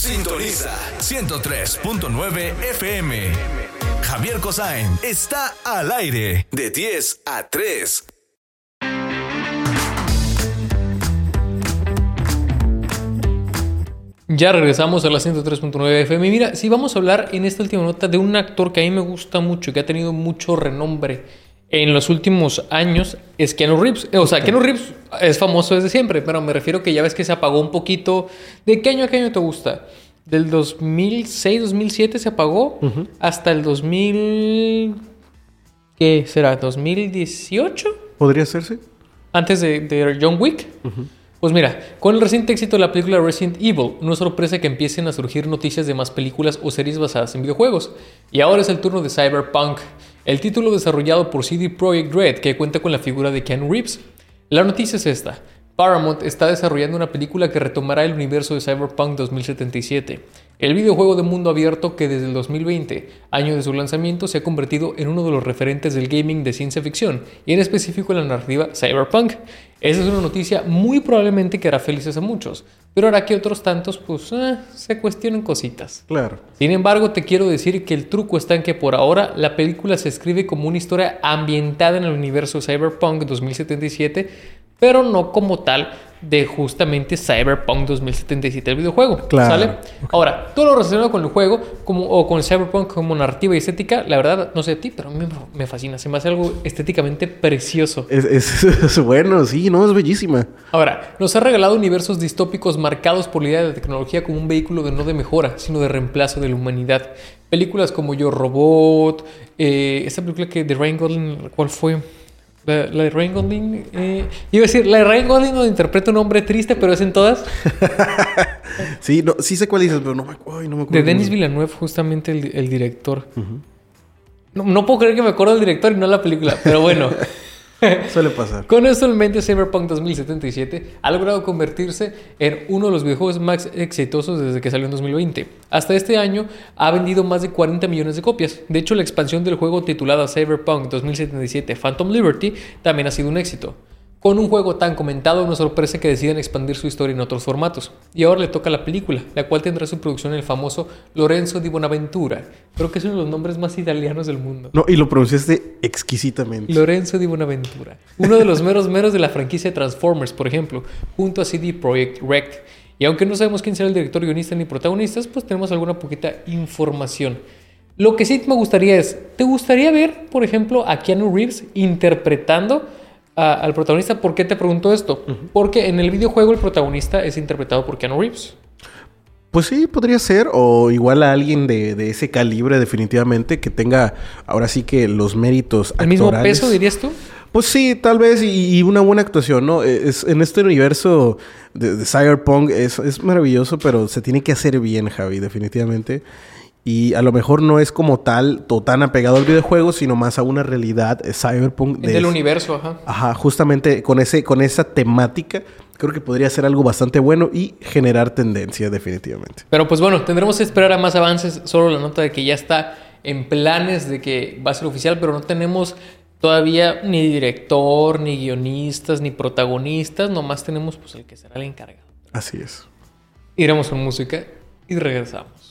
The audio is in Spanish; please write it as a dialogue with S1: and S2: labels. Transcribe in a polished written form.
S1: Sintoniza 103.9 FM. Javier Kosain está al aire de 10 a 3.
S2: Ya regresamos a la 103.9 FM. Mira, si vamos a hablar en esta última nota de un actor que a mí me gusta mucho, que ha tenido mucho renombre en los últimos años, es Keanu Reeves. O sea, Keanu Reeves es famoso desde siempre, pero me refiero que ya ves que se apagó un poquito. ¿De qué año a qué año te gusta? Del 2006, 2007 se apagó hasta el 2000... ¿Qué será? ¿2018?
S3: ¿Podría hacerse?
S2: Antes de John Wick. Pues mira, con el reciente éxito de la película Resident Evil, no es sorpresa que empiecen a surgir noticias de más películas o series basadas en videojuegos. Y ahora es el turno de Cyberpunk, el título desarrollado por CD Projekt Red, que cuenta con la figura de Keanu Reeves. La noticia es esta: Paramount está desarrollando una película que retomará el universo de Cyberpunk 2077. El videojuego de mundo abierto que desde el 2020, año de su lanzamiento, se ha convertido en uno de los referentes del gaming de ciencia ficción y en específico en la narrativa Cyberpunk. Esa es una noticia muy probablemente que hará felices a muchos, pero hará que otros tantos se cuestionen cositas.
S3: Claro.
S2: Sin embargo, te quiero decir que el truco está en que por ahora la película se escribe como una historia ambientada en el universo Cyberpunk 2077, pero no como tal de justamente Cyberpunk 2077, el videojuego.
S3: Claro.
S2: ¿Sale? Okay. Ahora, todo lo relacionado con el juego o con Cyberpunk como narrativa y estética, la verdad, no sé a ti, pero a mí me fascina. Se me hace algo estéticamente precioso.
S3: Es bueno, sí, no, es bellísima.
S2: Ahora, nos ha regalado universos distópicos marcados por la idea de la tecnología como un vehículo no de mejora, sino de reemplazo de la humanidad. Películas como Yo Robot, esta película que de Ryan Gosling, ¿cuál fue? La de Ryan Gosling, iba a decir, la de Ryan Gosling donde interpreta un hombre triste, pero es en todas.
S3: Sí, no, sí sé cuál dices, pero no me acuerdo.
S2: De Denis Villeneuve, justamente el director. No puedo creer que me acuerdo del director y no la película, pero bueno.
S3: Suele pasar.
S2: Con eso en mente, Cyberpunk 2077 ha logrado convertirse en uno de los videojuegos más exitosos desde que salió en 2020. Hasta este año ha vendido más de 40 millones de copias. De hecho, la expansión del juego titulada Cyberpunk 2077 Phantom Liberty también ha sido un éxito. Con un juego tan comentado, no es sorpresa que decidan expandir su historia en otros formatos. Y ahora le toca la película, la cual tendrá su producción en el famoso Lorenzo di Bonaventura. Creo que es uno de los nombres más italianos del mundo.
S3: No, y lo pronunciaste exquisitamente.
S2: Lorenzo di Bonaventura. Uno de los meros de la franquicia de Transformers, por ejemplo, junto a CD Projekt Red. Y aunque no sabemos quién será el director, guionista ni protagonistas, pues tenemos alguna poquita información. Lo que sí me gustaría es, ¿te gustaría ver, por ejemplo, a Keanu Reeves interpretando al protagonista? ¿Por qué te pregunto esto? Porque en el videojuego el protagonista es interpretado por Keanu Reeves.
S3: Pues sí, podría ser. O igual a alguien de ese calibre, definitivamente, que tenga ahora sí que los méritos
S2: actorales. ¿El mismo peso, dirías tú?
S3: Pues sí, tal vez, y una buena actuación, ¿no? En este universo de Cyberpunk es maravilloso, pero se tiene que hacer bien, Javi, definitivamente. Y a lo mejor no es como tal o tan apegado al videojuego, sino más a una realidad Cyberpunk.
S2: Del universo, ajá.
S3: Ajá, justamente con esa temática, creo que podría ser algo bastante bueno y generar tendencia, definitivamente.
S2: Pero pues bueno, tendremos que esperar a más avances. Solo la nota de que ya está en planes de que va a ser oficial, pero no tenemos todavía ni director, ni guionistas, ni protagonistas. Nomás tenemos pues el que será el encargado.
S3: Así es.
S2: Iremos con música y regresamos.